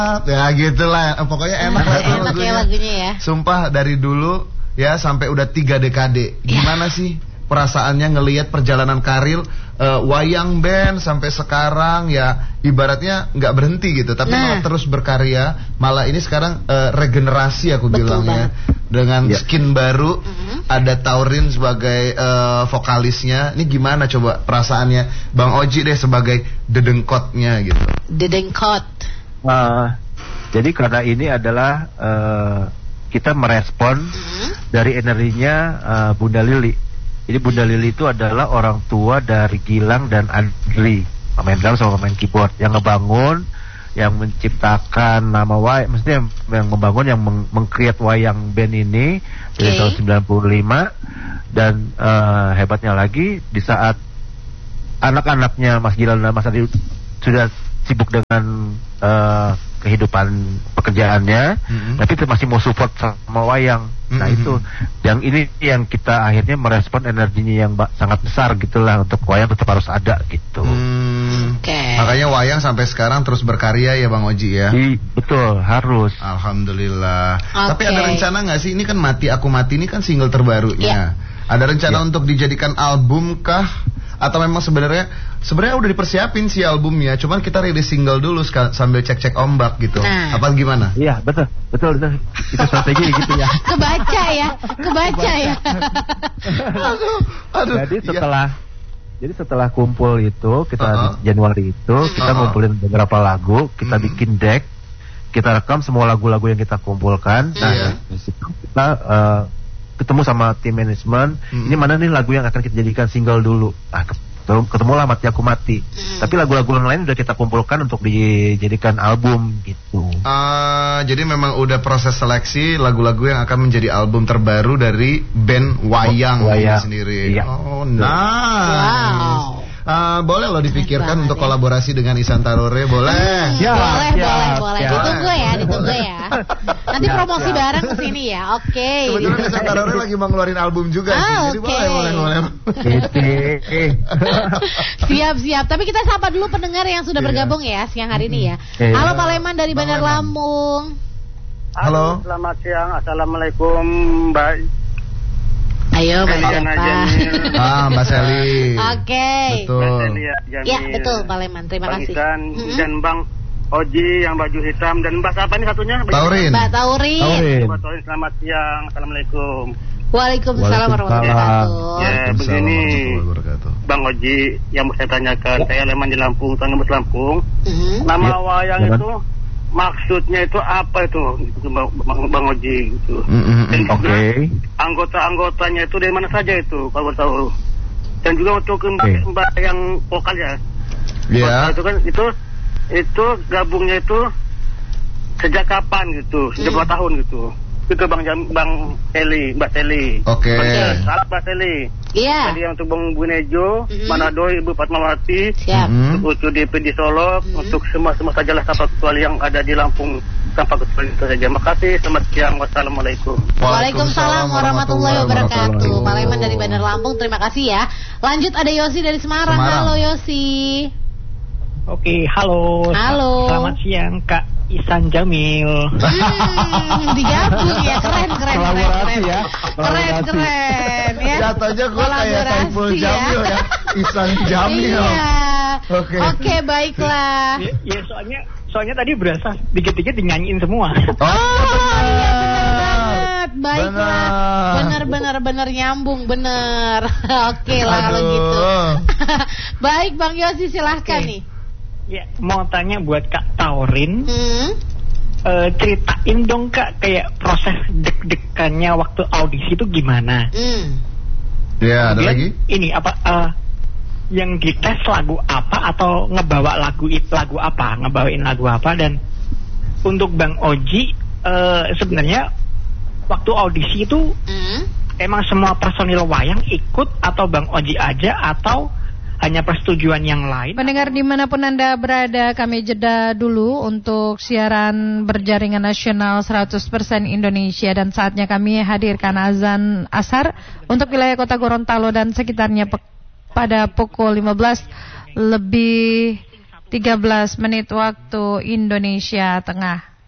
Ya gitulah, pokoknya enak lah enak ya lagunya ya. Sumpah dari dulu ya sampai udah 3 dekade. Gimana sih perasaannya ngelihat perjalanan karir wayang band sampai sekarang ya ibaratnya nggak berhenti gitu, tapi malah terus berkarya. Malah ini sekarang regenerasi aku bilangnya dengan skin baru. Ada Taurin sebagai vokalisnya. Ini gimana coba perasaannya Bang Oji deh sebagai dedengkotnya gitu. Dedengkot. Jadi karena ini adalah kita merespon dari energinya Bunda Lili. Jadi Bunda Lili itu adalah orang tua dari Gilang dan Adri, pemain drum sama pemain keyboard, yang ngebangun, yang menciptakan nama wayang, maksudnya yang membangun, yang meng-create wayang band ini dari tahun 95. Dan hebatnya lagi di saat anak-anaknya Mas Gilang dan Mas Adri sudah sibuk dengan kehidupan pekerjaannya, tapi itu masih mau support sama wayang. Nah itu yang ini yang kita akhirnya merespon energinya yang sangat besar gitulah, untuk wayang tetap harus ada gitu. Makanya wayang sampai sekarang terus berkarya ya Bang Oji ya. Betul, harus. Alhamdulillah. Tapi ada rencana nggak sih, ini kan Mati Aku Mati ini kan single terbarunya. Ada rencana untuk dijadikan album kah? Atau memang sebenarnya udah dipersiapin sih albumnya, cuman kita rilis single dulu sambil cek-cek ombak gitu. Apa gimana? Iya, betul. Itu strategi gitu ya. Kebaca ya. Aduh. Jadi setelah kumpul itu, kita di Januari itu kita ngumpulin beberapa lagu, kita bikin deck, kita rekam semua lagu-lagu yang kita kumpulkan. Nah, di situ kita ketemu sama tim manajemen, ini mana nih lagu yang akan kita jadikan single dulu. Nah, ketemulah Mati Aku Mati. Tapi lagu-lagu yang lain udah kita kumpulkan untuk dijadikan album gitu. Jadi memang udah proses seleksi lagu-lagu yang akan menjadi album terbaru dari band Wayang sendiri. Iya. Oh, nice. Boleh loh dipikirkan untuk kolaborasi dengan Ihsan Tarore, boleh? Boleh. Ditunggu ya. Nanti promosi bareng kesini ya. Oke. Kebetulan Ihsan Tarore lagi mau ngeluarin album juga sih. Jadi boleh. Siap. Tapi kita sapa dulu pendengar yang sudah bergabung ya siang hari ini ya. Halo Pak Leman dari Bandar Lampung. Halo. Selamat siang. Assalamualaikum Mbak. Ayo Mbak siapa? Mbak Seli. Oke. Betul. Ya betul Pak Leman, terima kasih. Dan Bang Oji yang baju hitam, dan Mbak siapa nih satunya? Taurin. Mbak Taurin. Selamat siang. Assalamualaikum. Waalaikumsalam warahmatullahi wabarakatuh. Ya begini Bang Oji, yang mau saya tanyakan, saya Leman di Lampung, Tanggebus Lampung. Nama wayang itu maksudnya itu apa itu Bang Oji gitu. Dan juga anggota-anggotanya itu dari mana saja itu kalau tahu. Dan juga untuk Mbak yang vokal ya. Iya. Itu kan itu gabungnya itu sejak kapan gitu? Sejak berapa tahun gitu? Itu Mbak Seli. Oke. Salam Mbak Seli. Iya. Jadi untuk Bang Bunejo, Manado, Ibu Fatmawati, untuk DP di Solo, untuk semua sajalah tanpa kecuali yang ada di Lampung tanpa kecuali itu saja. Makasih, selamat siang, wassalamualaikum. Waalaikumsalam warahmatullahi wabarakatuh. Pak Leman dari Bandar Lampung, terima kasih ya. Lanjut ada Yosi dari Semarang. Halo Yosi. Oke, halo. Selamat siang Kak Ihsan Jamil. Digabung ya, keren. Kolaborasi ya. Keren ya. Jatuhnya gue kayak Saiful Jamil ya. Ihsan Jamil. Iya. Oke, baiklah. Ya soalnya tadi berasa dikit-dikit dinyanyiin semua. Iya benar banget. Baiklah. Benar nyambung bener. Oke lah kalau gitu. Baik Bang Yosi silahkan nih. Ya, mau tanya buat Kak Taurin. Ceritain dong Kak, kayak proses deg-degannya waktu audisi itu gimana? Ya, ada lagi? Ini apa? Yang dites lagu apa atau ngebawain lagu apa? Dan untuk Bang Oji, sebenarnya waktu audisi itu emang semua personil wayang ikut atau Bang Oji aja atau hanya persetujuan yang lain? Pendengar dimanapun Anda berada, kami jeda dulu untuk siaran berjaringan nasional 100% Indonesia, dan saatnya kami hadirkan azan asar untuk wilayah kota Gorontalo dan sekitarnya pada pukul 15 lebih 13 menit waktu Indonesia Tengah.